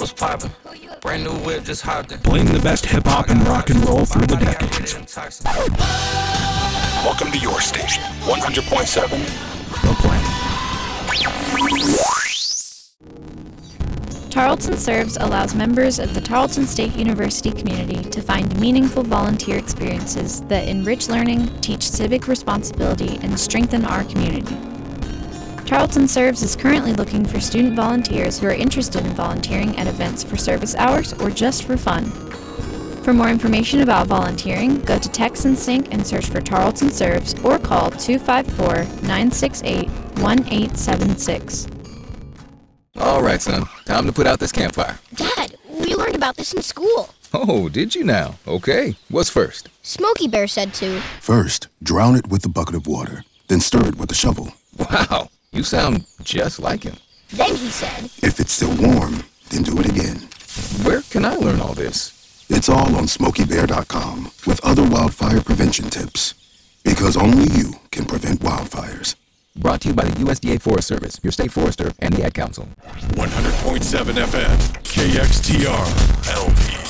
what's poppin'? Brand new whip, just hopped in. Playing the best hip-hop and rock and roll through the decades. Welcome to your station, 100.7 The Planet. Tarleton Serves allows members of the Tarleton State University community to find meaningful volunteer experiences that enrich learning, teach civic responsibility, and strengthen our community. Tarleton Serves is currently looking for student volunteers who are interested in volunteering at events for service hours or just for fun. For more information about volunteering, go to TexanSync and search for Tarleton Serves or call 254-968-1876. All right, son. Time to put out this campfire. Dad, we learned about this in school. Oh, did you now? Okay. What's first? Smokey Bear said to. First, drown it with a bucket of water, then stir it with a shovel. Wow, you sound just like him. Then he said. If it's still warm, then do it again. Where can I learn all this? It's all on SmokeyBear.com with other wildfire prevention tips. Because only you can prevent wildfires. Brought to you by the USDA Forest Service, your state forester, and the Ad Council. 100.7 FM, KXTR, LP.